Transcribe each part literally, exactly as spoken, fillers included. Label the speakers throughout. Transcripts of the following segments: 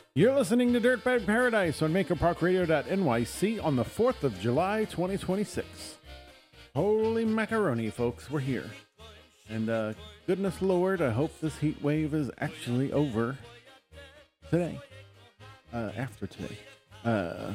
Speaker 1: You're listening to Dirtbag Paradise on maker park radio dot N Y C on the fourth of July, twenty twenty-six. Holy macaroni, folks, we're here. And uh, goodness Lord, I hope this heat wave is actually over today. Uh, after today. Uh,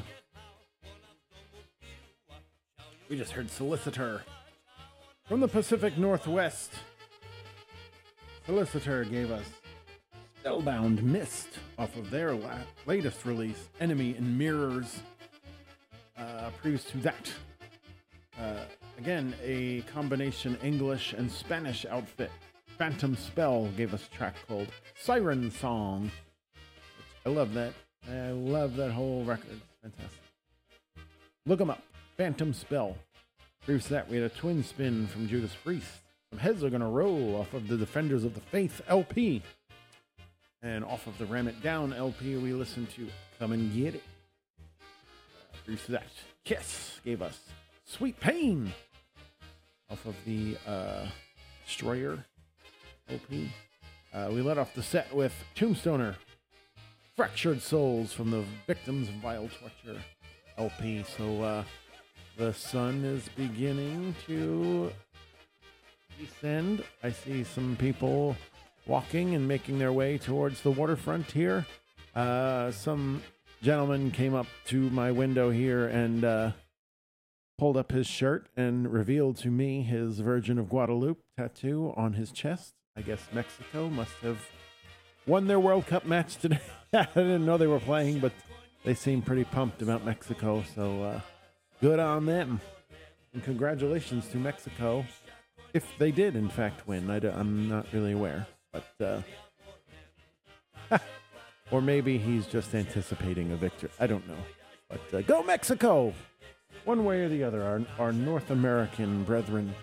Speaker 1: we just heard Solicitor from the Pacific Northwest. Solicitor gave us Spellbound Mist off of their la- latest release, Enemy in Mirrors. Uh, previous to that, uh, again, a combination English and Spanish outfit. Phantom Spell gave us a track called Siren Song. I love that. I love that whole record. It's fantastic. Look them up. Phantom Spell. Previous to that, we had a twin spin from Judas Priest. Some heads are going to roll off of the Defenders of the Faith L P. And off of the Ram It Down L P, we listened to Come and Get It. Uh, previous to that, Kiss gave us Sweet Pain off of the uh, Destroyer L P. Uh, we let off the set with Tombstoner, Fractured Souls from the Victims of Vile Torture L P. So uh, the sun is beginning to descend. I see some people walking and making their way towards the waterfront here. Uh, some gentleman came up to my window here and uh, pulled up his shirt and revealed to me his Virgin of Guadalupe tattoo on his chest. I guess Mexico must have won their World Cup match today. I didn't know they were playing, but they seem pretty pumped about Mexico, so uh, good on them. And congratulations to Mexico, if they did, in fact, win. I am not really aware. But, uh, or maybe he's just anticipating a victory. I don't know. But uh, go Mexico! One way or the other, our, our North American brethren.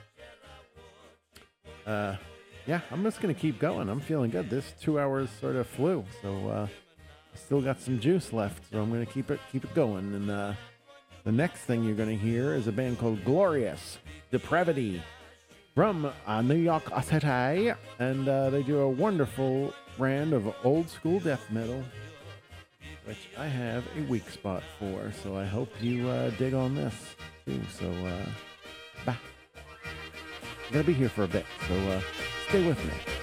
Speaker 1: Uh, yeah, I'm just going to keep going. I'm feeling good. This two hours sort of flew, so uh, I still got some juice left, so I'm going to keep it keep it going. And uh, the next thing you're going to hear is a band called Glorious Depravity from uh, New York City, and uh, they do a wonderful brand of old school death metal, which I have a weak spot for, so I hope you uh, dig on this too. So, uh, bye. I'm going to be here for a bit, so uh, stay with me.